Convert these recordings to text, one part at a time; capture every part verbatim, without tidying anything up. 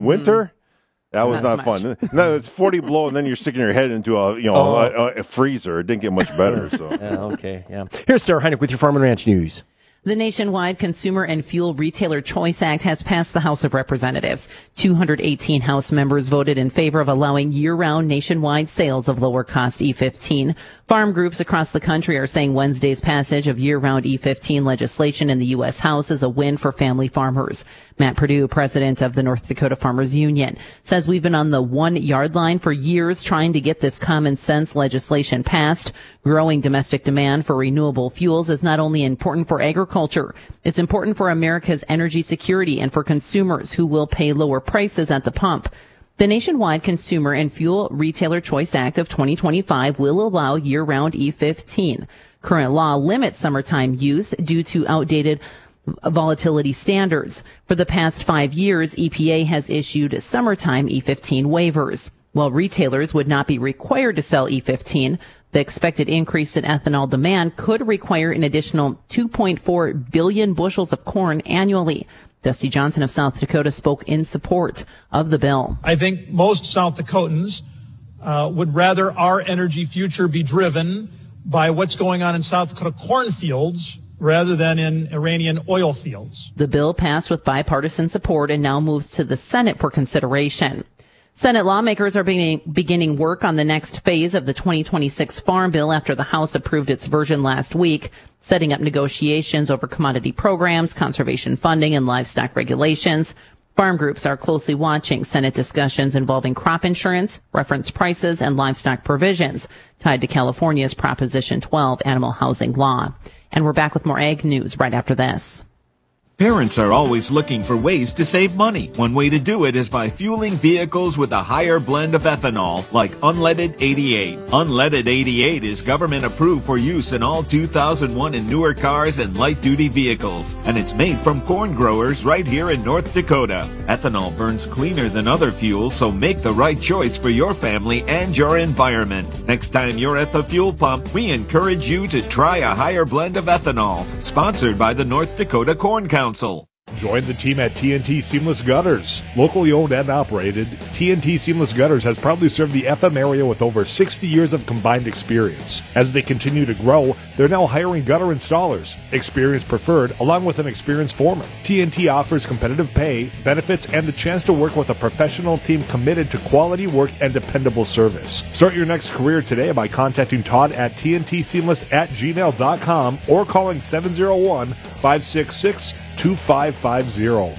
Winter? Mm. That was not, not fun. No, it's forty below, and then you're sticking your head into a you know oh. a, a freezer. It didn't get much better. So yeah, okay, yeah. Here's Sarah Heineck with your Farm and Ranch News. The nationwide Consumer and Fuel Retailer Choice Act has passed the House of Representatives. two hundred eighteen House members voted in favor of allowing year-round nationwide sales of lower-cost E fifteen. Farm groups across the country are saying Wednesday's passage of year-round E fifteen legislation in the U S House is a win for family farmers. Matt Perdue, president of the North Dakota Farmers Union, says we've been on the one-yard line for years trying to get this common-sense legislation passed. Growing domestic demand for renewable fuels is not only important for agriculture, it's important for America's energy security and for consumers who will pay lower prices at the pump. The nationwide Consumer and Fuel Retailer Choice Act of twenty twenty-five will allow year-round E fifteen. Current law limits summertime use due to outdated volatility standards. For the past five years, E P A has issued summertime E fifteen waivers. While retailers would not be required to sell E fifteen, the expected increase in ethanol demand could require an additional two point four billion bushels of corn annually. Dusty Johnson of South Dakota spoke in support of the bill. I think most South Dakotans uh, would rather our energy future be driven by what's going on in South Dakota cornfields rather than in Iranian oil fields. The bill passed with bipartisan support and now moves to the Senate for consideration. Senate lawmakers are beginning, beginning work on the next phase of the twenty twenty-six Farm Bill after the House approved its version last week, setting up negotiations over commodity programs, conservation funding, and livestock regulations. Farm groups are closely watching Senate discussions involving crop insurance, reference prices, and livestock provisions tied to California's Proposition twelve animal housing law. And we're back with more ag news right after this. Parents are always looking for ways to save money. One way to do it is by fueling vehicles with a higher blend of ethanol, like Unleaded eighty-eight. Unleaded eighty-eight is government approved for use in all two thousand one and newer cars and light-duty vehicles, and it's made from corn growers right here in North Dakota. Ethanol burns cleaner than other fuels, so make the right choice for your family and your environment. Next time you're at the fuel pump, we encourage you to try a higher blend of ethanol. Sponsored by the North Dakota Corn Council. Join the team at T N T Seamless Gutters. Locally owned and operated, T N T Seamless Gutters has proudly served the F M area with over sixty years of combined experience. As they continue to grow, they're now hiring gutter installers, experience preferred, along with an experienced foreman. T N T offers competitive pay, benefits, and the chance to work with a professional team committed to quality work and dependable service. Start your next career today by contacting Todd at T N T seamless at gmail dot com or calling seven oh one, five six six, two five five zero.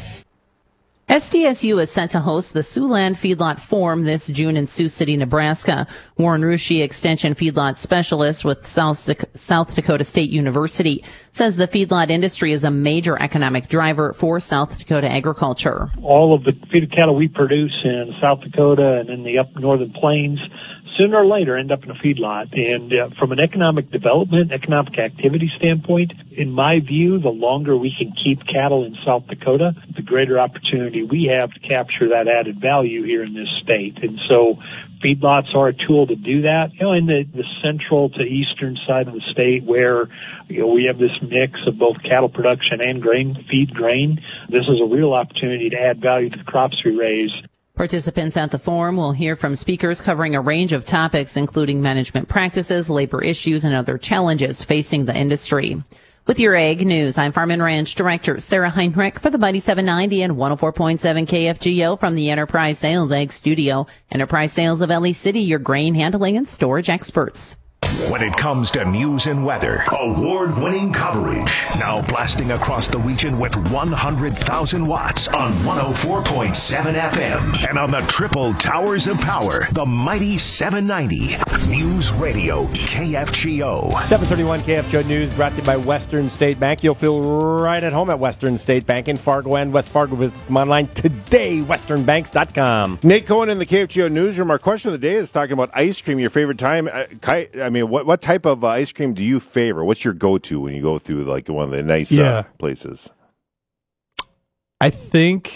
S D S U is set to host the Siouxland Feedlot Forum this June in Sioux City, Nebraska. Warren Ruschi, Extension Feedlot Specialist with South, Dak- South Dakota State University, says the feedlot industry is a major economic driver for South Dakota agriculture. All of the feed cattle we produce in South Dakota and in the up northern plains sooner or later end up in a feedlot. And uh, from an economic development, economic activity standpoint, in my view, the longer we can keep cattle in South Dakota, the greater opportunity we have to capture that added value here in this state. And so feedlots are a tool to do that. You know, in the, the central to eastern side of the state where, you know, we have this mix of both cattle production and grain, feed grain, this is a real opportunity to add value to the crops we raise. Participants at the forum will hear from speakers covering a range of topics, including management practices, labor issues, and other challenges facing the industry. With your Ag News, I'm Farm and Ranch Director Sarah Heinrich for the Mighty seven ninety and one oh four point seven K F G O from the Enterprise Sales Ag Studio. Enterprise Sales of Ely City, your grain handling and storage experts. When it comes to news and weather, award-winning coverage. Now blasting across the region with one hundred thousand watts on one oh four point seven F M. And on the triple towers of power, the Mighty seven ninety. News Radio, K F G O. seven thirty-one K F G O News brought to you by Western State Bank. You'll feel right at home at Western State Bank in Fargo and West Fargo. Visit them online today, western banks dot com. Nate Cohen in the K F G O Newsroom. Our question of the day is talking about ice cream, your favorite time. I mean, what what type of uh, ice cream do you favor? What's your go-to when you go through like one of the nice yeah. uh, places? I think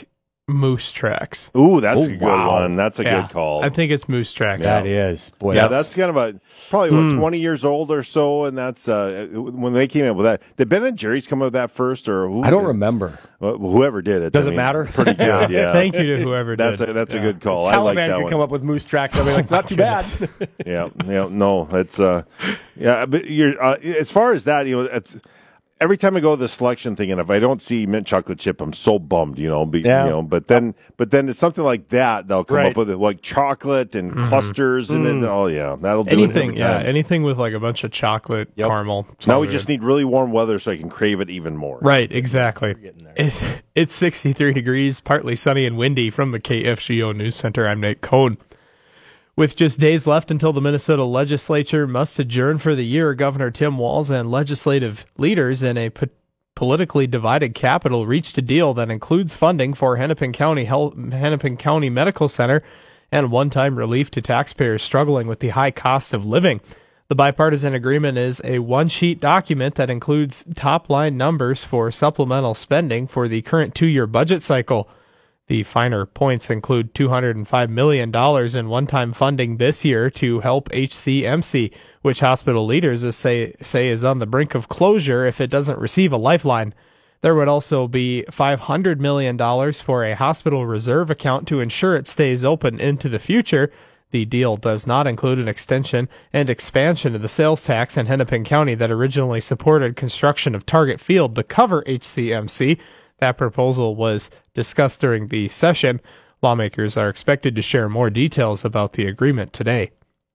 Moose Tracks. Ooh, that's Oh, a good wow. one. That's a Yeah, good call. I think it's Moose Tracks. That is. Boy, yeah, that's, that's kind of a probably what Hmm. twenty years old or so, and that's uh, when they came up with that. Did Ben and Jerry's come up with that first, or who? I don't remember. Well, whoever did it. Does I it mean, matter? Pretty good. Yeah. Thank you to whoever That's did. a, that's Yeah. a good call. I like Taliban that could one. come up with Moose Tracks. I'd be like, not too bad. yeah, yeah, no, it's uh, yeah, but you're uh, as far as that, you know, it's, every time I go to the selection thing, and if I don't see mint chocolate chip, I'm so bummed, you know. Be, Yeah. You know, but then, but then it's something like that. They'll come Right. up with it, like chocolate and clusters, and Mm. then, oh yeah, that'll do it. Anything, every yeah, time. anything with like a bunch of chocolate, Yep. caramel. it's Now all we good. just need really warm weather so I can crave it even more. Right, exactly. getting there. It, it's sixty-three degrees, partly sunny and windy. From the K F G O News Center, I'm Nate Cohn. With just days left until the Minnesota legislature must adjourn for the year, Governor Tim Walz and legislative leaders in a po- politically divided capital reached a deal that includes funding for Hennepin County Health, Hennepin County Medical Center and one-time relief to taxpayers struggling with the high cost of living. The bipartisan agreement is a one-sheet document that includes top-line numbers for supplemental spending for the current two-year budget cycle. The finer points include two hundred five million dollars in one-time funding this year to help H C M C, which hospital leaders say, say is on the brink of closure if it doesn't receive a lifeline. There would also be five hundred million dollars for a hospital reserve account to ensure it stays open into the future. The deal does not include an extension and expansion of the sales tax in Hennepin County that originally supported construction of Target Field to cover H C M C. That proposal was discussed during the session. Lawmakers are expected to share more details about the agreement today.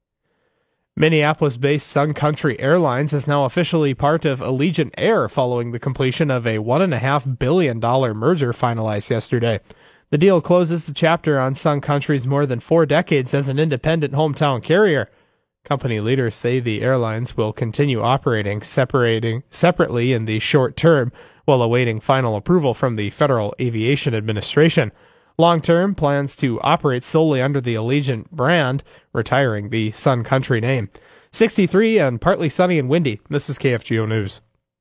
Minneapolis-based Sun Country Airlines is now officially part of Allegiant Air following the completion of a one point five billion dollars merger finalized yesterday. The deal closes the chapter on Sun Country's more than four decades as an independent hometown carrier. Company leaders say the airlines will continue operating separating separately in the short term while awaiting final approval from the Federal Aviation Administration. Long-term plans to operate solely under the Allegiant brand, retiring the Sun Country name. sixty-three and partly sunny and windy. This is K F G O News.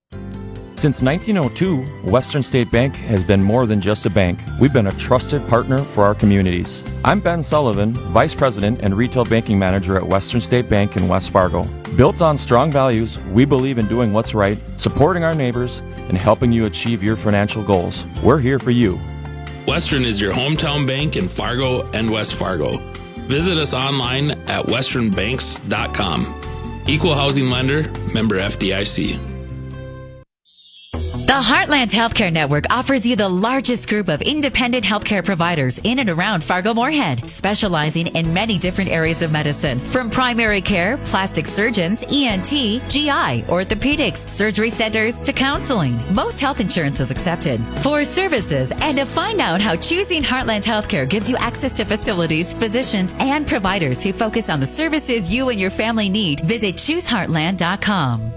Since nineteen oh two, Western State Bank has been more than just a bank. We've been a trusted partner for our communities. I'm Ben Sullivan, Vice President and Retail Banking Manager at Western State Bank in West Fargo. Built on strong values, we believe in doing what's right, supporting our neighbors, and helping you achieve your financial goals. We're here for you. Western is your hometown bank in Fargo and West Fargo. Visit us online at western banks dot com. Equal housing lender, member F D I C. The Heartland Healthcare Network offers you the largest group of independent healthcare providers in and around Fargo-Moorhead, specializing in many different areas of medicine, from primary care, plastic surgeons, E N T, G I, orthopedics, surgery centers, to counseling. Most health insurance is accepted. For services and to find out how choosing Heartland Healthcare gives you access to facilities, physicians, and providers who focus on the services you and your family need, visit choose heartland dot com.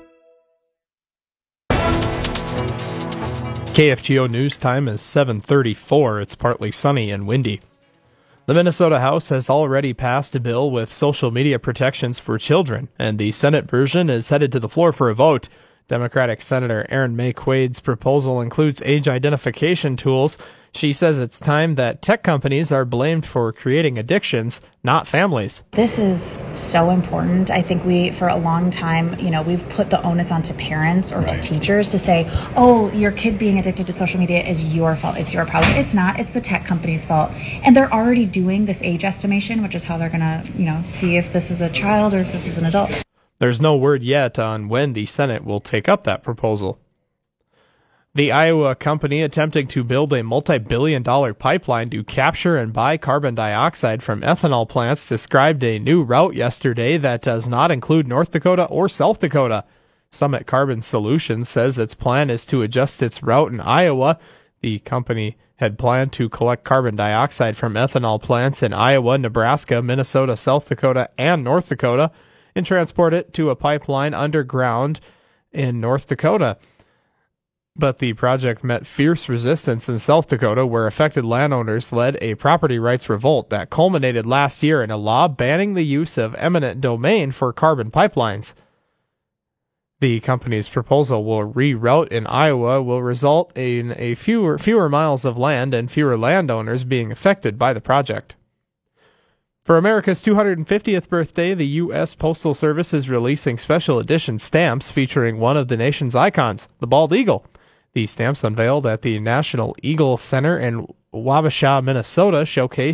K F G O News time is seven thirty-four. It's partly sunny and windy. The Minnesota House has already passed a bill with social media protections for children, and the Senate version is headed to the floor for a vote. Democratic Senator Erin May Quade's proposal includes age identification tools. She says it's time that tech companies are blamed for creating addictions, not families. This is so important. I think we, for a long time, you know, we've put the onus onto parents or right. to teachers to say, oh, your kid being addicted to social media is your fault. It's your problem. It's not. It's the tech company's fault. And they're already doing this age estimation, which is how they're going to, you know, see if this is a child or if this is an adult. There's no word yet on when the Senate will take up that proposal. The Iowa company attempting to build a multi-billion dollar pipeline to capture and buy carbon dioxide from ethanol plants described a new route yesterday that does not include North Dakota or South Dakota. Summit Carbon Solutions says its plan is to adjust its route in Iowa. The company had planned to collect carbon dioxide from ethanol plants in Iowa, Nebraska, Minnesota, South Dakota, and North Dakota, and transport it to a pipeline underground in North Dakota. But the project met fierce resistance in South Dakota, where affected landowners led a property rights revolt that culminated last year in a law banning the use of eminent domain for carbon pipelines. The company's proposal will reroute in Iowa will result in a fewer fewer miles of land and fewer landowners being affected by the project. For America's two hundred fiftieth birthday, the U S Postal Service is releasing special edition stamps featuring one of the nation's icons, the bald eagle. The stamps unveiled at the National Eagle Center in Wabasha, Minnesota, showcase